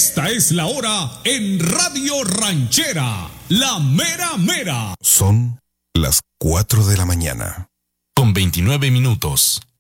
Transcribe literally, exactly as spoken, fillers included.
Esta es la hora en Radio Ranchera, la mera mera. Son las cuatro de la mañana. Con veintinueve minutos.